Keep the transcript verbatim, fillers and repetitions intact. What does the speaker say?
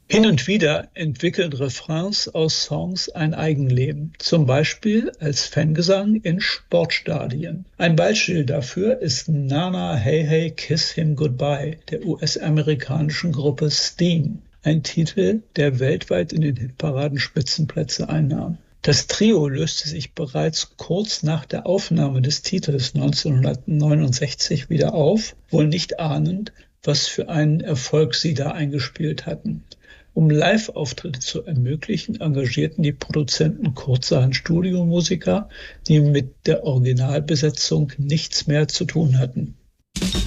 Hin und wieder entwickeln Refrains aus Songs ein Eigenleben, zum Beispiel als Fangesang in Sportstadien. Ein Beispiel dafür ist Na Na Hey Hey Kiss Him Goodbye der U S-amerikanischen Gruppe Steam, ein Titel, der weltweit in den Hitparaden Spitzenplätze einnahm. Das Trio löste sich bereits kurz nach der Aufnahme des Titels neunzehnhundertneunundsechzig wieder auf, wohl nicht ahnend, was für einen Erfolg sie da eingespielt hatten. Um Live-Auftritte zu ermöglichen, engagierten die Produzenten kurzerhand Studiomusiker, die mit der Originalbesetzung nichts mehr zu tun hatten.